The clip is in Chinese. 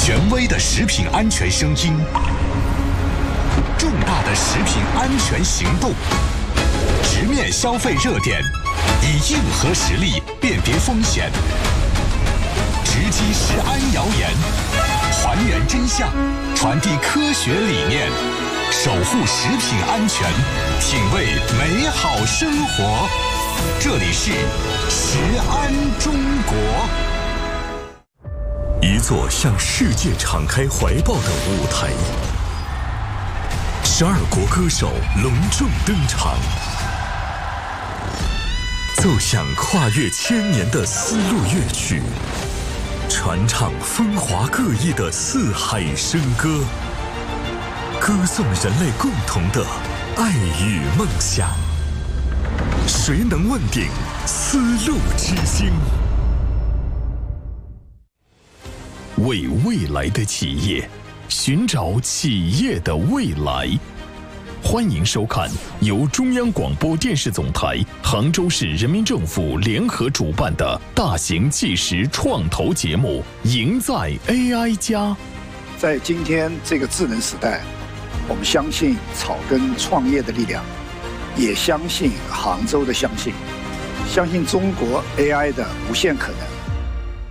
权威的食品安全声音，重大的食品安全行动，直面消费热点，以硬核实力辨别风险，直击食安谣言，还原真相，传递科学理念，守护食品安全，品味美好生活。这里是食安中国。一座向世界敞开怀抱的舞台，12国歌手隆重登场，奏响跨越千年的丝路乐曲，传唱风华各异的四海笙歌，歌颂人类共同的爱与梦想。谁能问鼎丝路之星？为未来的企业寻找企业的未来。欢迎收看由中央广播电视总台、杭州市人民政府联合主办的大型纪实创投节目《赢在 AI 家》。 在今天这个智能时代，我们相信草根创业的力量，也相信杭州的相信中国 AI 的无限可能。